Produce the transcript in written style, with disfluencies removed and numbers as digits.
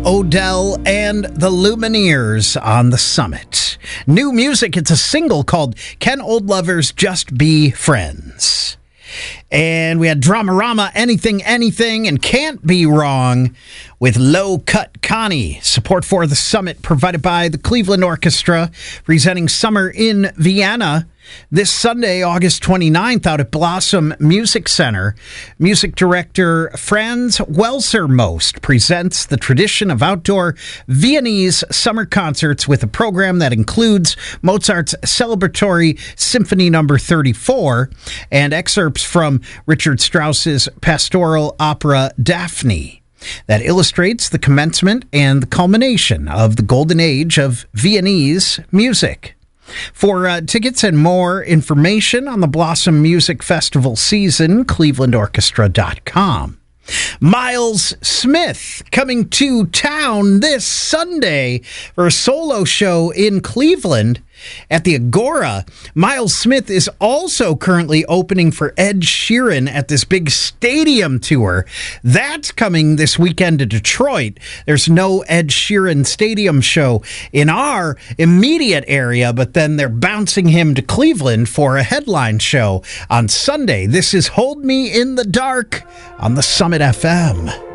Odell and the Lumineers on the Summit. New music, it's a single called Can Old Lovers Just Be Friends? And we had Dramarama, Anything, Anything, and Can't Be Wrong with Low Cut Connie. Support for the Summit provided by the Cleveland Orchestra, presenting Summer in Vienna this Sunday, August 29th, out at Blossom Music Center. Music director Franz Welser-Most presents the tradition of outdoor Viennese summer concerts with a program that includes Mozart's celebratory Symphony No. 34 and excerpts from Richard Strauss's pastoral opera Daphne. That illustrates the commencement and the culmination of the golden age of Viennese music. For tickets and more information on the Blossom Music Festival season, clevelandorchestra.com. Miles Smith coming to town this Sunday for a solo show in Cleveland at the Agora. Miles Smith is also currently opening for Ed Sheeran at this big stadium tour. That's coming this weekend to Detroit. There's no Ed Sheeran stadium show in our immediate area, but then they're bouncing him to Cleveland for a headline show on Sunday. This is Hold Me in the Dark on the Summit FM.